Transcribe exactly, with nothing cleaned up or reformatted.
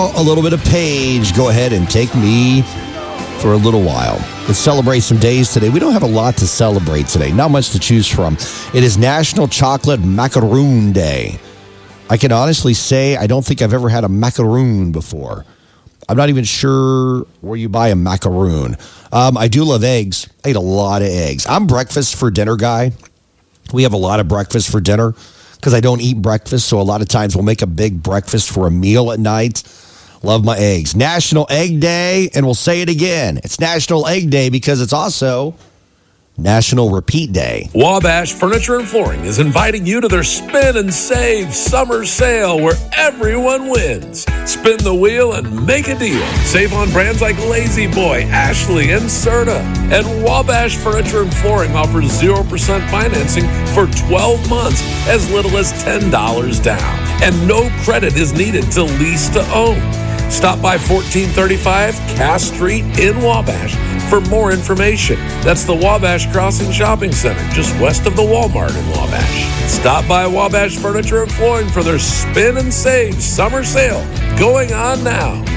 A little bit of Paige. Go ahead and take me for a little while. Let's celebrate some days today. We don't have a lot to celebrate today. Not much to choose from. It is National Chocolate Macaroon Day. I can honestly say I don't think I've ever had a macaroon before. I'm not even sure where you buy a macaroon. Um, I do love eggs. I eat a lot of eggs. I'm breakfast for dinner guy. We have a lot of breakfast for dinner because I don't eat breakfast. So a lot of times we'll make a big breakfast for a meal at night. Love my eggs. National Egg Day, and we'll say it again. It's National Egg Day because it's also National Repeat Day. Wabash Furniture and Flooring is inviting you to their Spin and Save summer sale where everyone wins. Spin the wheel and make a deal. Save on brands like Lazy Boy, Ashley, and Serta. And Wabash Furniture and Flooring offers zero percent financing for twelve months, as little as ten dollars down. And no credit is needed to lease to own. Stop by fourteen thirty-five Cass Street in Wabash for more information. That's the Wabash Crossing Shopping Center, just west of the Walmart in Wabash. Stop by Wabash Furniture and Flooring for their Spin and Save summer sale going on now.